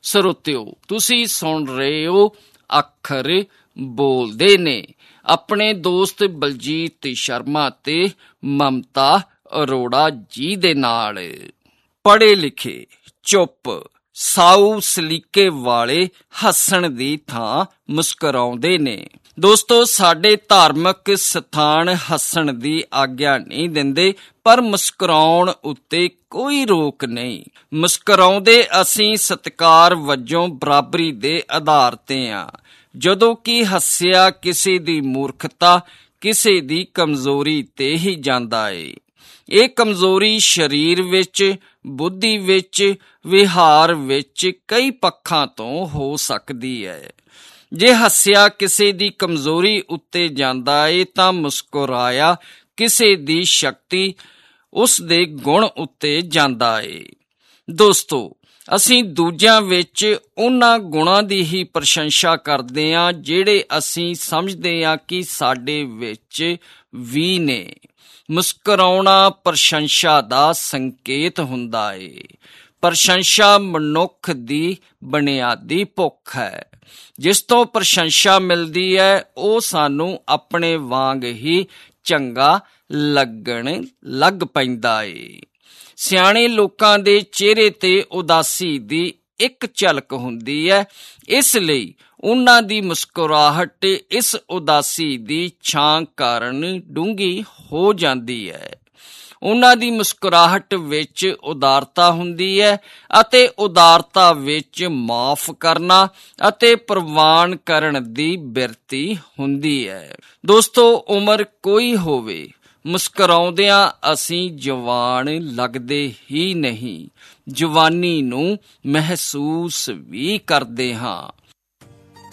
ਸਰੋਤਿਓ, ਤੁਸੀਂ ਸੁਣ ਰਹੇ ਹੋ ਅੱਖਰ ਬੋਲਦੇ ਨੇ, ਆਪਣੇ ਦੋਸਤ ਬਲਜੀਤ ਸ਼ਰਮਾ ਤੇ ਮਮਤਾ ਅਰੋੜਾ ਜੀ ਦੇ ਨਾਲ। ਪੜ੍ਹੇ ਲਿਖੇ ਚੁੱਪ, ਸਾਊ ਸਲੀਕੇ ਵਾਲੇ ਹੱਸਣ ਦੀ ਥਾਂ ਮੁਸਕਰਾਉਂਦੇ ਨੇ। ਦੋਸਤੋ, ਸਾਡੇ ਧਾਰਮਿਕ ਸਥਾਨ ਹੱਸਣ ਦੀ ਆਗਿਆ ਨਹੀਂ ਦਿੰਦੇ, ਪਰ ਮੁਸਕਰਾਉਣ ਉੱਤੇ ਕੋਈ ਰੋਕ ਨਹੀਂ। ਮੁਸਕਰਾਉਂਦੇ ਅਸੀਂ ਸਤਿਕਾਰ ਵਜੋਂ ਬਰਾਬਰੀ ਦੇ ਆਧਾਰ ਤੇ ਹਾਂ, ਜਦੋਂ ਕਿ ਹੱਸਿਆ ਕਿਸੇ ਦੀ ਮੂਰਖਤਾ, ਕਿਸੇ ਦੀ ਕਮਜ਼ੋਰੀ ਤੇ ਹੀ ਜਾਂਦਾ ਏ। ਇਹ ਕਮਜ਼ੋਰੀ ਸਰੀਰ ਵਿੱਚ, ਬੁੱਧੀ ਵਿੱਚ, ਵਿਹਾਰ ਵਿੱਚ ਕਈ ਪੱਖਾਂ ਤੋਂ ਹੋ ਸਕਦੀ ਹੈ। ਜੇ ਹੱਸਿਆ ਕਿਸੇ ਦੀ ਕਮਜ਼ੋਰੀ ਉੱਤੇ ਜਾਂਦਾ ਏ ਤਾਂ ਮੁਸਕਰਾਇਆ ਕਿਸੇ ਦੀ ਸ਼ਕਤੀ, ਉਸ ਦੇ ਗੁਣ ਉੱਤੇ ਜਾਂਦਾ ਏ। ਦੋਸਤੋ, ਅਸੀਂ ਦੂਜਿਆਂ ਵਿੱਚ ਉਹਨਾਂ ਗੁਣਾਂ ਦੀ ਹੀ ਪ੍ਰਸ਼ੰਸਾ ਕਰਦੇ ਹਾਂ ਜਿਹੜੇ ਅਸੀਂ ਸਮਝਦੇ ਹਾਂ ਕਿ ਸਾਡੇ ਵਿੱਚ ਵੀ ਨੇ। ਮੁਸਕਰਾਉਣਾ ਪ੍ਰਸ਼ੰਸਾ ਦਾ ਸੰਕੇਤ ਹੁੰਦਾ ਏ। ਪ੍ਰਸ਼ੰਸਾ ਮਨੁੱਖ ਦੀ ਬੁਨਿਆਦੀ ਭੁੱਖ ਹੈ। ਜਿਸ ਤੋਂ ਪ੍ਰਸ਼ੰਸਾ ਮਿਲਦੀ ਹੈ ਉਹ ਸਾਨੂੰ ਆਪਣੇ ਵਾਂਗ ਹੀ ਚੰਗਾ ਲੱਗਣ ਲੱਗ ਪੈਂਦਾ ਏ। ਸਿਆਣੇ ਲੋਕਾਂ ਦੇ ਚਿਹਰੇ ਤੇ ਉਦਾਸੀ ਦੀ ਇੱਕ ਝਲਕ ਹੁੰਦੀ ਹੈ, ਇਸ ਲਈ ਉਹਨਾਂ ਦੀ ਮੁਸਕਰਾਹਟ ਇਸ ਉਦਾਸੀ ਦੀ ਛਾਂ ਕਾਰਨ ਡੂੰਘੀ ਹੋ ਜਾਂਦੀ ਹੈ। ਉਹਨਾਂ ਦੀ ਮੁਸਕਰਾਹਟ ਵਿੱਚ ਉਦਾਰਤਾ ਹੁੰਦੀ ਹੈ ਅਤੇ ਉਦਾਰਤਾ ਵਿੱਚ ਮਾਫ਼ ਕਰਨਾ ਅਤੇ ਪ੍ਰਵਾਨ ਕਰਨ ਦੀ ਬਿਰਤੀ ਹੁੰਦੀ ਹੈ। ਦੋਸਤੋ, ਉਮਰ ਕੋਈ ਹੋਵੇ, ਮੁਸਕਰਾਉਂਦਿਆਂ ਅਸੀਂ ਜਵਾਨ ਲੱਗਦੇ ਹੀ ਨਹੀਂ, ਜਵਾਨੀ ਨੂੰ ਮਹਿਸੂਸ ਵੀ ਕਰਦੇ ਹਾਂ।